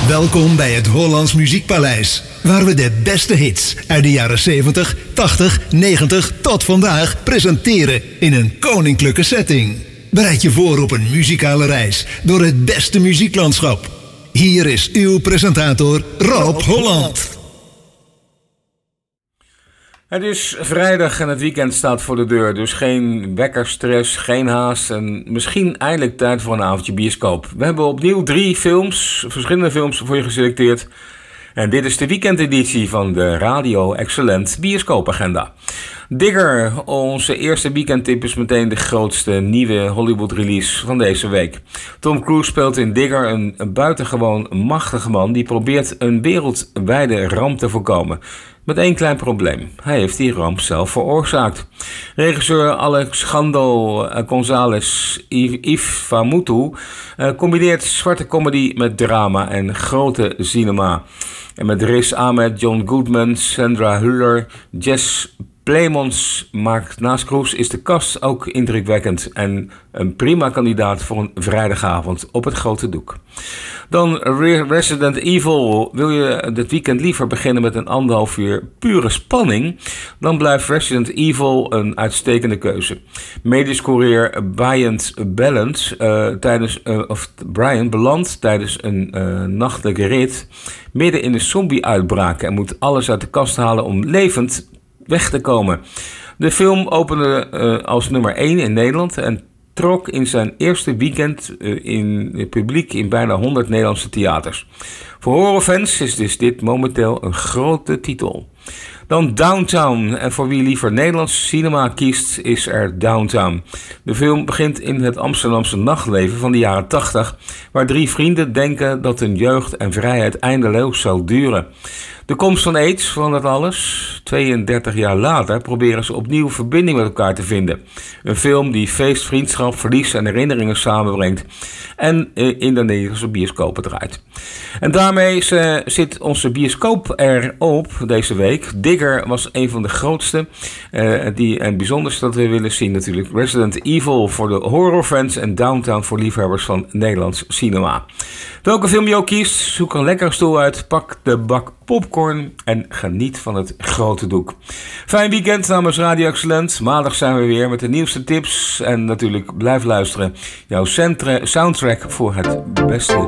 Welkom bij het Hollands Muziekpaleis, waar we de beste hits uit de jaren 70, 80, 90 tot vandaag presenteren in een koninklijke setting. Bereid je voor op een muzikale reis door het beste muzieklandschap. Hier is uw presentator Rob Holland. Het is vrijdag en het weekend staat voor de deur, dus geen wekkerstress, geen haast en misschien eindelijk tijd voor een avondje bioscoop. We hebben opnieuw 3 verschillende films voor je geselecteerd. En dit is de weekendeditie van de Radio Excellent Bioscoopagenda. Digger, onze eerste weekendtip, is meteen de grootste nieuwe Hollywood release van deze week. Tom Cruise speelt in Digger een buitengewoon machtige man die probeert een wereldwijde ramp te voorkomen. Met één klein probleem. Hij heeft die ramp zelf veroorzaakt. Regisseur Alejandro González Iñárritu combineert zwarte comedy met drama en grote cinema. En met Riz Ahmed, John Goodman, Sandra Hüller, Jess Plemons maakt naast Cruise is de cast ook indrukwekkend en een prima kandidaat voor een vrijdagavond op het grote doek. Dan Resident Evil. Wil je dit weekend liever beginnen met een 1,5 uur pure spanning? Dan blijft Resident Evil een uitstekende keuze. Medisch courier Brian belandt tijdens een nachtelijke rit midden in de zombie-uitbraak en moet alles uit de kast halen om levend weg te komen. De film opende als nummer 1 in Nederland en trok in zijn eerste weekend in het publiek in bijna 100 Nederlandse theaters. Voor horrorfans is dus dit momenteel een grote titel. Dan Downtown. En voor wie liever Nederlands cinema kiest, is er Downtown. De film begint in het Amsterdamse nachtleven van de jaren 80, waar 3 vrienden denken dat hun jeugd en vrijheid eindeloos zal duren. De komst van AIDS verandert alles. 32 jaar later proberen ze opnieuw verbinding met elkaar te vinden. Een film die feest, vriendschap, verlies en herinneringen samenbrengt en in de Nederlandse bioscopen draait. En daarmee zit onze bioscoop erop deze week. Digger was een van de grootste en bijzonderste dat we willen zien natuurlijk. Resident Evil voor de horrorfans en Downtown voor liefhebbers van Nederlands cinema. Welke film je ook kiest, zoek een lekkere stoel uit, pak de bak popcorn en geniet van het grote doek. Fijn weekend namens Radio Excellent. Maandag zijn we weer met de nieuwste tips en natuurlijk blijf luisteren. Jouw soundtrack voor het beste